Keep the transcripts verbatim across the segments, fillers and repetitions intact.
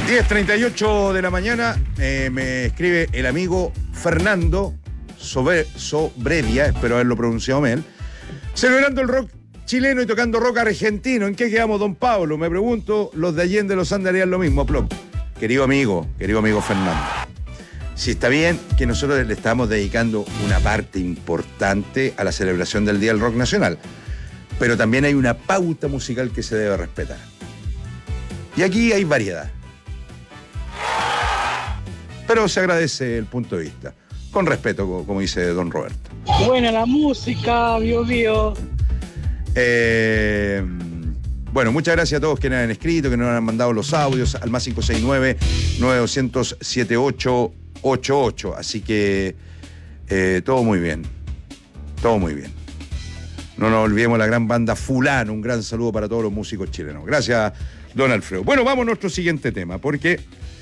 diez treinta y ocho de la mañana, eh, me escribe el amigo Fernando Sobre, Sobrevia, espero haberlo pronunciado bien. Celebrando el rock chileno y tocando rock argentino. ¿En qué quedamos, don Pablo? Me pregunto, los de Allende los Andes harían lo mismo. Plop. Querido amigo, querido amigo Fernando, si está bien que nosotros le estamos dedicando una parte importante a la celebración del Día del Rock Nacional, pero también hay una pauta musical que se debe respetar. Y aquí hay variedad. Pero se agradece el punto de vista. Con respeto, como dice don Roberto. Buena la música, Bio Bio. Eh, bueno, muchas gracias a todos quienes han escrito, que nos han mandado los audios al más cinco seis nueve, nueve dos cero cero, siete ocho ocho ocho. Así que eh, todo muy bien. Todo muy bien. No nos olvidemos la gran banda Fulano. Un gran saludo para todos los músicos chilenos. Gracias, don Alfredo. Bueno, vamos a nuestro siguiente tema, porque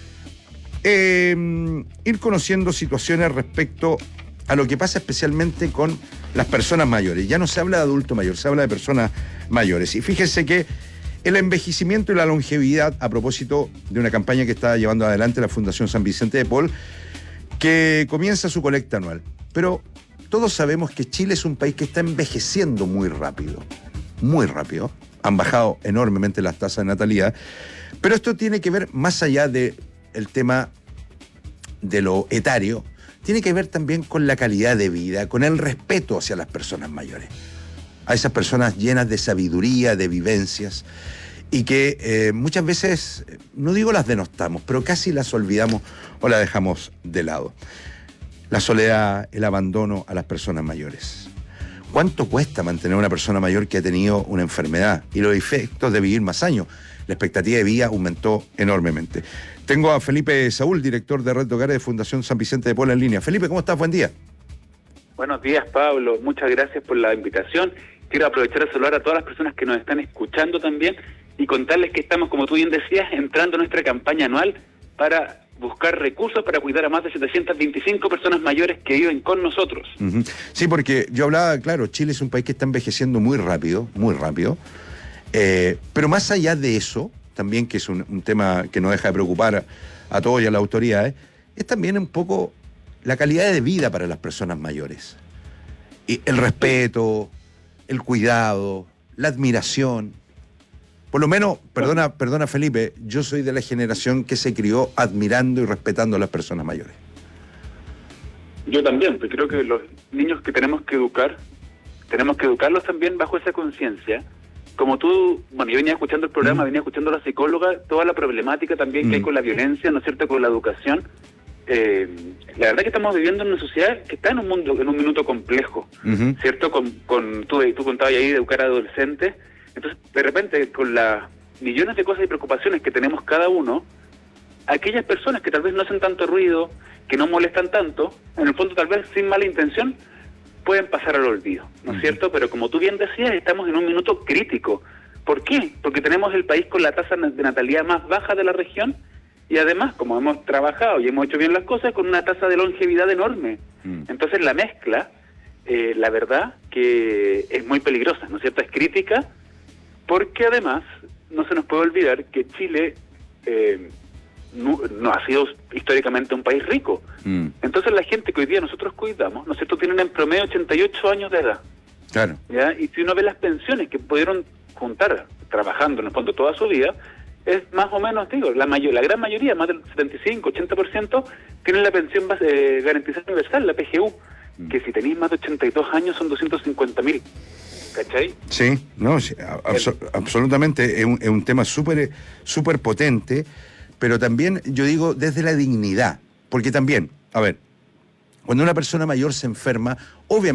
eh, ir conociendo situaciones respecto a lo que pasa especialmente con las personas mayores. Ya no se habla de adulto mayor, se habla de personas mayores. Y fíjense que el envejecimiento y la longevidad, a propósito de una campaña que está llevando adelante la Fundación San Vicente de Paul, que comienza su colecta anual. Pero todos sabemos que Chile es un país que está envejeciendo muy rápido, muy rápido. Han bajado enormemente las tasas de natalidad, pero esto tiene que ver más allá del tema de lo etario, tiene que ver también con la calidad de vida, con el respeto hacia las personas mayores, a esas personas llenas de sabiduría, de vivencias, y que eh, muchas veces, no digo las denostamos, pero casi las olvidamos o las dejamos de lado. La soledad, el abandono a las personas mayores. ¿Cuánto cuesta mantener a una persona mayor que ha tenido una enfermedad y los efectos de vivir más años? La expectativa de vida aumentó enormemente. Tengo a Felipe Saúl, director de Red de Hogares de Fundación San Vicente de Paul en línea. Felipe, ¿cómo estás? Buen día. Buenos días, Pablo. Muchas gracias por la invitación. Quiero aprovechar a saludar a todas las personas que nos están escuchando también y contarles que estamos, como tú bien decías, entrando a nuestra campaña anual para buscar recursos para cuidar a más de setecientas veinticinco personas mayores que viven con nosotros. Uh-huh. Sí, porque yo hablaba, claro, Chile es un país que está envejeciendo muy rápido, muy rápido, eh, pero más allá de eso, también que es un, un tema que no deja de preocupar a, a todos y a las autoridades, es también un poco la calidad de vida para las personas mayores. Y el respeto, el cuidado, la admiración. Por lo menos, perdona, perdona Felipe, yo soy de la generación que se crió admirando y respetando a las personas mayores. Yo también, porque creo que los niños que tenemos que educar, tenemos que educarlos también bajo esa conciencia. Como tú, bueno, yo venía escuchando el programa, mm. venía escuchando a la psicóloga, toda la problemática también mm. que hay con la violencia, ¿no es cierto?, con la educación. Eh, la verdad que estamos viviendo en una sociedad que está en un mundo, en un minuto complejo, uh-huh. ¿cierto? Con, con tú, tú contabas ahí de educar a adolescentes. Entonces, de repente, con las millones de cosas y preocupaciones que tenemos cada uno, aquellas personas que tal vez no hacen tanto ruido, que no molestan tanto, en el fondo tal vez sin mala intención, pueden pasar al olvido, ¿no es uh-huh. cierto? Pero como tú bien decías, estamos en un minuto crítico. ¿Por qué? Porque tenemos el país con la tasa de natalidad más baja de la región y además, como hemos trabajado y hemos hecho bien las cosas, con una tasa de longevidad enorme. Uh-huh. Entonces la mezcla, eh, la verdad que es muy peligrosa, ¿no es cierto? Es crítica, porque además no se nos puede olvidar que Chile eh, no, no ha sido históricamente un país rico. Mm. Entonces la gente que hoy día nosotros cuidamos, ¿no es cierto?, tienen en promedio ochenta y ocho años de edad. Claro. ¿Ya? Y si uno ve las pensiones que pudieron juntar trabajando en el fondo toda su vida, es más o menos, digo, la mayor, la gran mayoría, más del setenta y cinco, ochenta por ciento, tienen la pensión base, eh, garantizada universal, la P G U, mm. que si tenéis más de ochenta y dos años son doscientos cincuenta mil. ¿Cachai? Sí, no, sí, abso- absolutamente, es un, es un tema súper súper potente, pero también, yo digo, desde la dignidad, porque también, a ver, cuando una persona mayor se enferma, obviamente